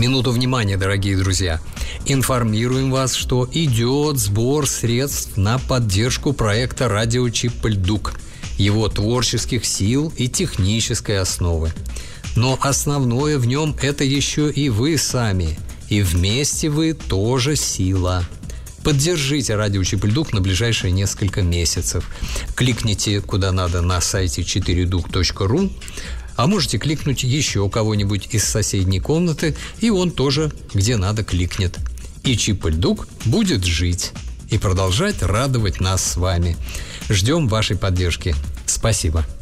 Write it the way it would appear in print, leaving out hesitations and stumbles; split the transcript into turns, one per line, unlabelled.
Минуту внимания, дорогие друзья. Информируем вас, что идет сбор средств на поддержку проекта «Радио Чип-Льдук», его творческих сил и технической основы. Но основное в нем – это еще и вы сами. И вместе вы тоже сила. Поддержите радио Чип-Льдук на ближайшие несколько месяцев. Кликните куда надо на сайте 4duк.ru, а можете кликнуть еще у кого-нибудь из соседней комнаты, и он тоже где надо кликнет. И Чип-Льдук будет жить и продолжать радовать нас с вами. Ждем вашей поддержки. Спасибо.